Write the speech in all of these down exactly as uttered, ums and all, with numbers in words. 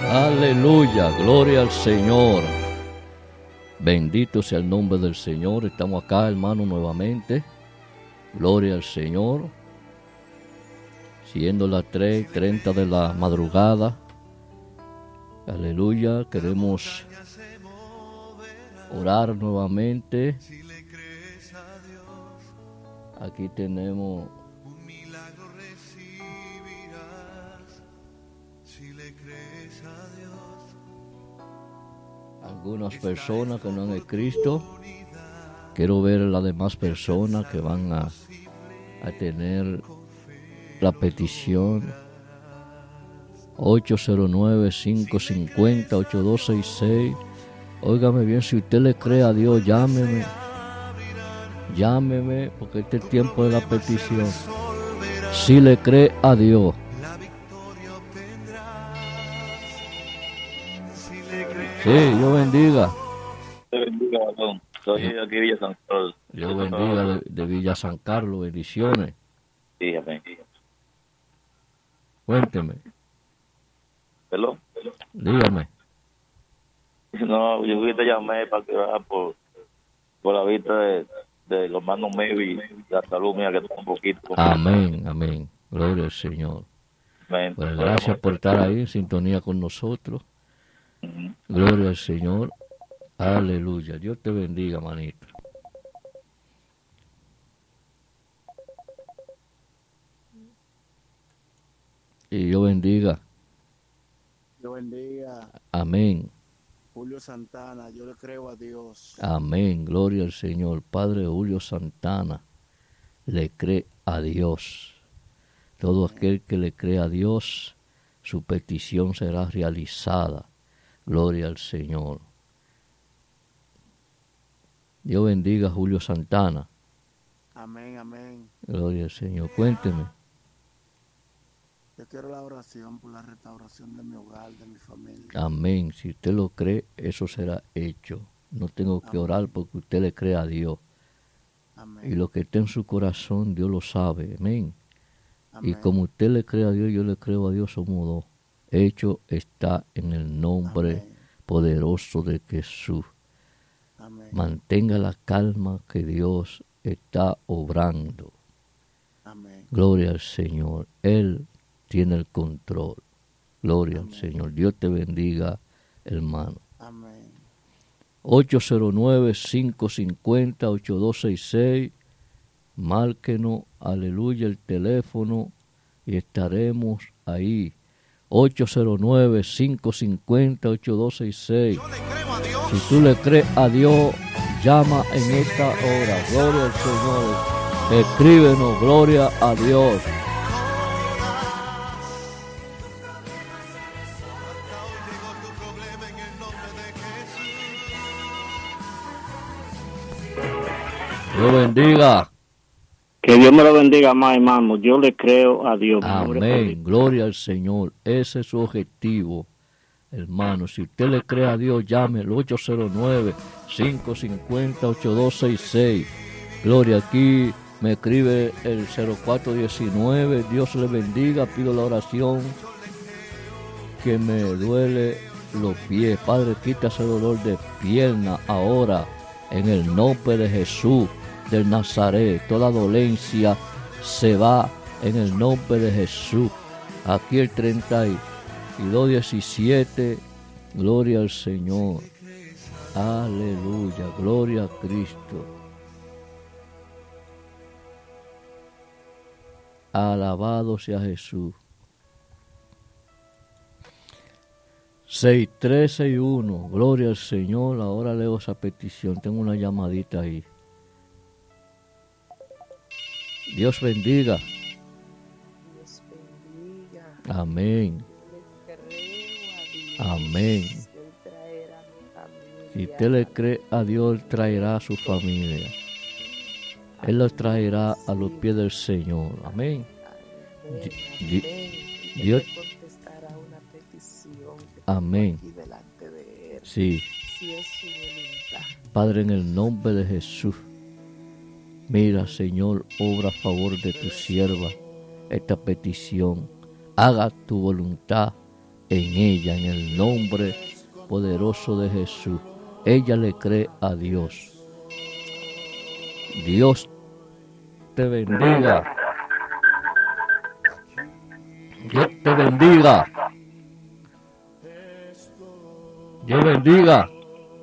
Aleluya, gloria al Señor. Bendito sea el nombre del Señor. Estamos acá, hermano, nuevamente. Gloria al Señor. Siendo las tres y treinta de la madrugada. Aleluya, queremos orar nuevamente. Aquí tenemos un milagro recibirás si le crees a Dios. Algunas personas que no han escrito. Quiero ver a las demás personas que van a, a tener la petición. ocho cero nueve, cinco cinco cero, ocho dos seis seis. Óigame bien, si usted le cree a Dios, llámeme. Llámeme, porque este es el tiempo de la petición. Si le cree a Dios. Sí, Dios bendiga. Dios bendiga, varón. Soy de aquí de Villa San Carlos. Dios bendiga de, de Villa San Carlos, bendiciones. Sí, amén. Cuénteme. ¿Perdón? Dígame. No, yo te llamé para que vaya por, por la vista de, de los hermanos Mevi, la salud mía que está un poquito. Amén, amén. Gloria al Señor. Amén. Pues gracias por estar ahí en sintonía con nosotros. Uh-huh. Gloria al Señor. Aleluya. Dios te bendiga, manito. Y Dios bendiga. Dios bendiga. Amén. Julio Santana, yo le creo a Dios. Amén. Gloria al Señor. Padre Julio Santana le cree a Dios. Todo aquel que le cree a Dios, su petición será realizada. Gloria al Señor. Dios bendiga a Julio Santana. Amén, amén. Gloria al Señor. Cuénteme. Yo quiero la oración por la restauración de mi hogar, de mi familia. Amén. Si usted lo cree, eso será hecho. No tengo que Amén. orar porque usted le cree a Dios. Amén. Y lo que está en su corazón, Dios lo sabe. Amén. Amén. Y como usted le cree a Dios, yo le creo a Dios, somos dos. Hecho está en el nombre Amén. poderoso de Jesús. Amén. Mantenga la calma que Dios está obrando. Amén. Gloria al Señor. Él tiene el control. Gloria Amén. al Señor. Dios te bendiga, hermano. Amén. ocho cero nueve, cinco cinco cero, ocho dos seis seis. Márquenos, aleluya, el teléfono y estaremos ahí. ocho cero nueve, cinco cinco cero, ocho dos seis seis. Si tú le crees a Dios, llama en esta hora. Gloria al Señor. Escríbenos, gloria a Dios. Dios bendiga. Que Dios me lo bendiga más, hermano. Yo le creo a Dios. Amén. Gloria al Señor. Ese es su objetivo, hermano. Si usted le cree a Dios, llame al ocho cero nueve, cinco cinco cero, ocho dos seis seis. Gloria, aquí me escribe el cero cuatro diecinueve. Dios le bendiga. Pido la oración que me duele los pies. Padre, quita ese dolor de pierna ahora en el nombre de Jesús del Nazaret. Toda dolencia se va en el nombre de Jesús. Aquí el treinta y dos diecisiete. Gloria al Señor. Aleluya. Gloria a Cristo. Alabado sea Jesús. seis tres seis uno. Gloria al Señor. Ahora leo esa petición. Tengo una llamadita ahí. Dios bendiga. Dios bendiga. Amén. Yo le creo a Dios. Amén. Él traerá a mi familia. Si usted le cree a Dios, Él traerá a su familia. Él los traerá a los pies del Señor. Amén. Amén, Di- amén. Y Dios- Él contestará una petición que Amén. tengo aquí delante de Él. Sí. Si es su voluntad. Padre, en el nombre de Jesús. Mira, Señor, obra a favor de tu sierva esta petición. Haga tu voluntad en ella, en el nombre poderoso de Jesús. Ella le cree a Dios. Dios te bendiga. Dios te bendiga. Dios bendiga.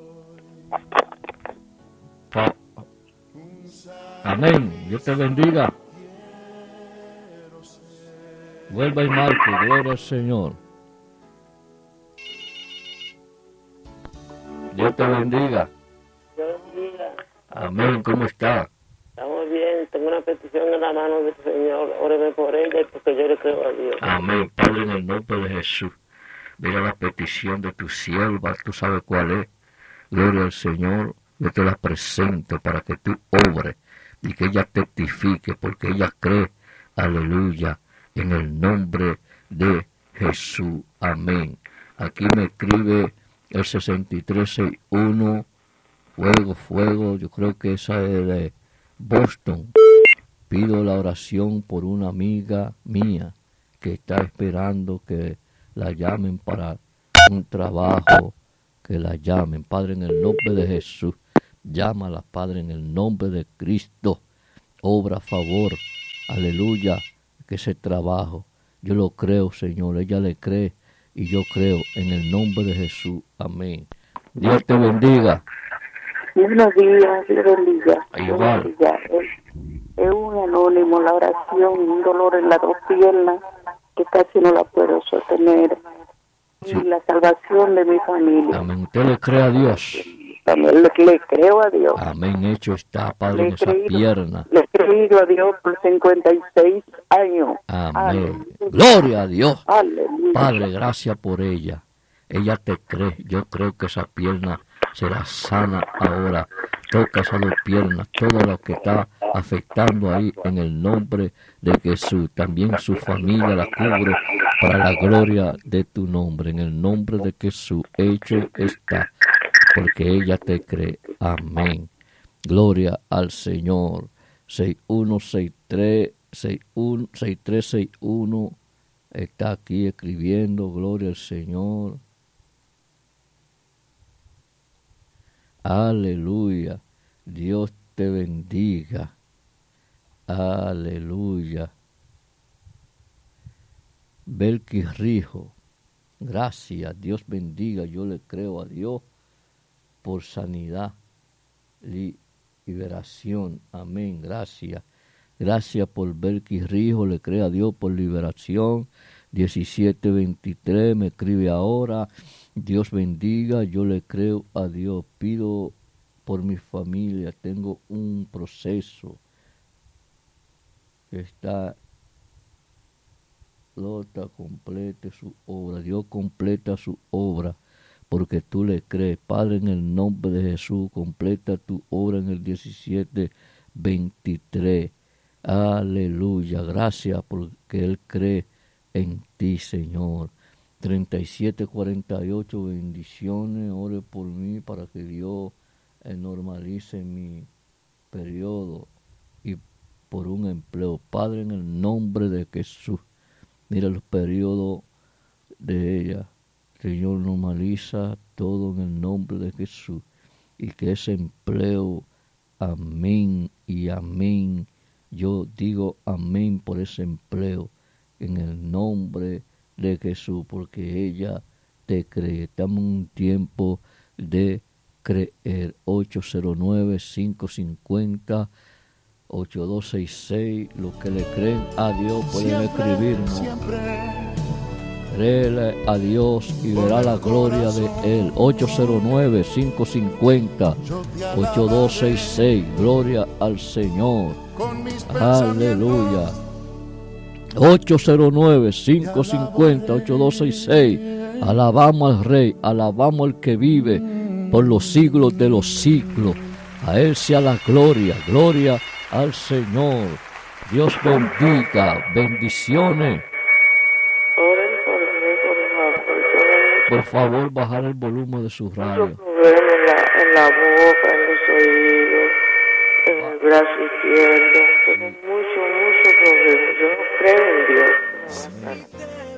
Pa- Amén. Dios te bendiga. Vuelva y marque. Gloria al Señor. Dios te bendiga. Dios bendiga. Amén. ¿Cómo está? Estamos bien. Tengo una petición en la mano del Señor. Óreme por ella porque yo le creo a Dios. Amén. Padre, en el nombre de Jesús. Mira la petición de tu sierva. Tú sabes cuál es. Gloria al Señor. Yo te la presento para que tú obres y que ella testifique porque ella cree. Aleluya. En el nombre de Jesús. Amén. Aquí me escribe el sesenta y tres sesenta y uno. Fuego, fuego. Yo creo que esa es de Boston. Pido la oración por una amiga mía que está esperando que la llamen para un trabajo, que la llamen. Padre, en el nombre de Jesús, llámala, Padre, en el nombre de Cristo. Obra a favor, aleluya, que ese trabajo, yo lo creo, Señor, ella le cree y yo creo en el nombre de Jesús. Amén. Dios te bendiga. Buenos días, Dios bendiga. Igual. Dios bendiga. Es, es un anónimo, la oración, un dolor en las dos piernas que casi no la puedo sostener. Sí. Y la salvación de mi familia. Amén. Usted le cree a Dios. También le, le creo a Dios. Amén. Hecho está, Padre, Le en he esa creído, pierna. le he creído a Dios por cincuenta y seis años. Amén. Gloria a Dios. Aleluya. Padre, gracias por ella. Ella te cree. Yo creo que esa pierna será sana ahora. Toca esas dos piernas, todo lo que está afectando ahí en el nombre de Jesús. También su familia la cubro para la gloria de tu nombre. En el nombre de Jesús, hecho está, porque ella te cree. Amén. Gloria al Señor. seis uno seis tres seis uno seis tres seis uno está aquí escribiendo. Gloria al Señor. Aleluya. Dios te bendiga. Aleluya. Belkis Rijo. Gracias. Dios bendiga. Yo le creo a Dios por sanidad, liberación. Amén. Gracias. Gracias por Belkis Rijo. Le creo a Dios por liberación. diecisiete veintitrés me escribe ahora. Dios bendiga, yo le creo a Dios, pido por mi familia, tengo un proceso que está, Lota complete su obra, Dios completa su obra, porque tú le crees. Padre, en el nombre de Jesús, completa tu obra en el diecisiete veintitrés. Aleluya, gracias porque Él cree en ti, Señor. treinta y siete cuarenta y ocho, bendiciones, ore por mí para que Dios eh, normalice mi periodo y por un empleo. Padre, en el nombre de Jesús, mira los periodos de ella. Señor, normaliza todo en el nombre de Jesús y que ese empleo, amén y amén. Yo digo amén por ese empleo en el nombre de Jesús, porque ella te cree. Estamos en un tiempo de creer. ocho cero nueve, cinco cinco cero, ocho dos seis seis. Los que le creen a Dios pueden escribirnos. Créele a Dios y verá la gloria de Él. ocho cero nueve, cinco cinco cero, ocho dos seis seis. Gloria al Señor. Aleluya. ocho cero nueve, cinco cinco cero, ocho dos seis seis. Alabamos al Rey, alabamos al que vive por los siglos de los siglos. A Él sea la gloria, gloria al Señor. Dios bendiga, bendiciones. Oren por mí, por favor. Yo tengo Por favor, bajar el volumen de su mucho radio. problema en la, en la boca, en los oídos, en el brazo izquierdo. Tengo mucho, mucho problema. Yo no creo en Dios.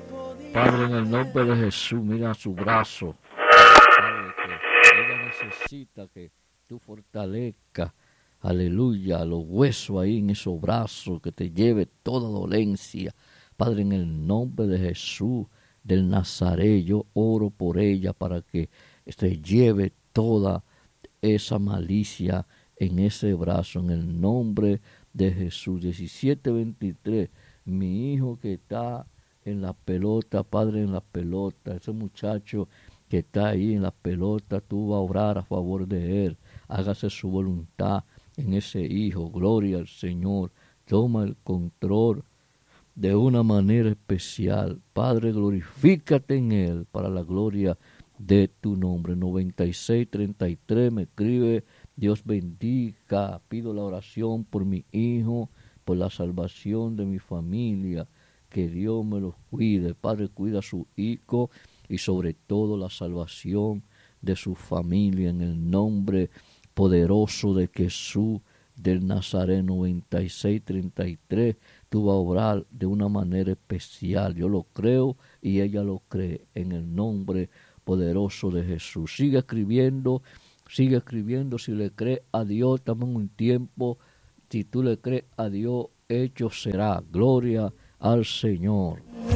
Padre, en el nombre de Jesús, mira su brazo. Padre, que ella necesita que tú fortalezcas, aleluya, los huesos ahí en esos brazos, que te lleve toda dolencia. Padre, en el nombre de Jesús del Nazaret, yo oro por ella para que te lleve toda esa malicia en ese brazo, en el nombre de Jesús. diecisiete veintitrés, mi hijo que está en la pelota, Padre, en la pelota, ese muchacho que está ahí en la pelota, tú vas a orar a favor de él, hágase su voluntad en ese hijo, gloria al Señor, toma el control de una manera especial, Padre, glorifícate en él para la gloria de tu nombre. Noventa y seis treinta y tres me escribe, Dios bendiga, pido la oración por mi hijo, por la salvación de mi familia, que Dios me los cuide. Padre, cuida a su hijo y sobre todo la salvación de su familia en el nombre poderoso de Jesús del Nazaret. Noventa y seis treinta y tres, tú vas a obrar de una manera especial. Yo lo creo y ella lo cree en el nombre poderoso de Jesús. Sigue escribiendo, sigue escribiendo. Si le crees a Dios, estamos en un tiempo. Si tú le crees a Dios, hecho será. Gloria al Señor.